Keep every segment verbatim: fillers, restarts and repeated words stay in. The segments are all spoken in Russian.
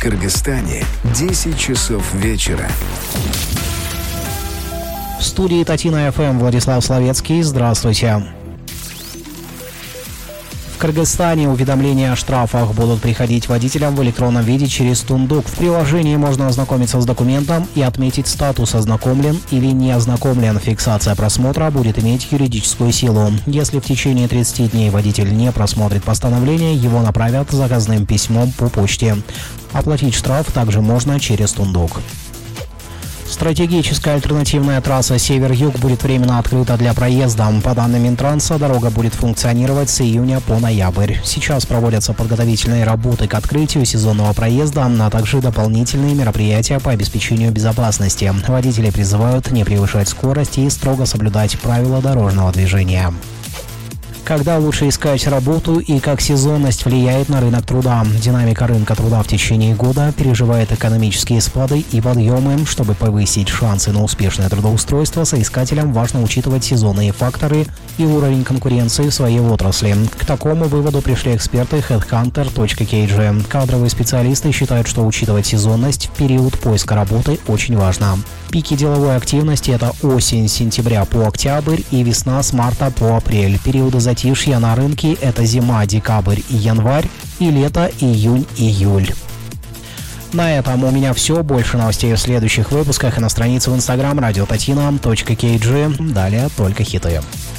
Кыргызстане десять часов вечера. В студии Татина эф эм Владислав Словецкий. Здравствуйте. В Кыргызстане уведомления о штрафах будут приходить водителям в электронном виде через Тундук. В приложении можно ознакомиться с документом и отметить статус «ознакомлен» или «не ознакомлен». Фиксация просмотра будет иметь юридическую силу. Если в течение тридцати дней водитель не просмотрит постановление, его направят заказным письмом по почте. Оплатить штраф также можно через Тундук. Стратегическая альтернативная трасса Север-Юг будет временно открыта для проезда. По данным Минтранса, дорога будет функционировать с июня по ноябрь. Сейчас проводятся подготовительные работы к открытию сезонного проезда, а также дополнительные мероприятия по обеспечению безопасности. Водители призывают не превышать скорость и строго соблюдать правила дорожного движения. Когда лучше искать работу и как сезонность влияет на рынок труда? Динамика рынка труда в течение года переживает экономические спады и подъемы. Чтобы повысить шансы на успешное трудоустройство, соискателям важно учитывать сезонные факторы и уровень конкуренции в своей отрасли. К такому выводу пришли эксперты хедхантер точка кей джи. Кадровые специалисты считают, что учитывать сезонность в период поиска работы очень важно. Пики деловой активности – это осень с сентября по октябрь и весна с марта по апрель. Периоды затишья на рынке – это зима, декабрь и январь, и лето, июнь, июль. На этом у меня все. Больше новостей в следующих выпусках и на странице в инстаграм радио татина точка кей джи. Далее только хиты.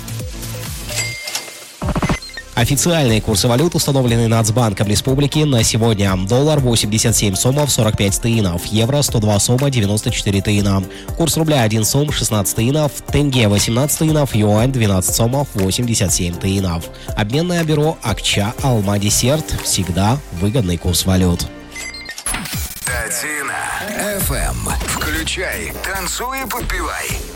Официальные курсы валют установлены Нацбанком Республики на сегодня. Доллар восемьдесят семь сомов сорок пять тыинов, евро сто два сома девяносто четыре тыина. Курс рубля один сом шестнадцать тыинов, тенге восемнадцать тыинов, юань двенадцать сомов восемьдесят семь тыинов. Обменное бюро Акча Алма Десерт. Всегда выгодный курс валют. Татина эф эм. Включай, танцуй и подпевай.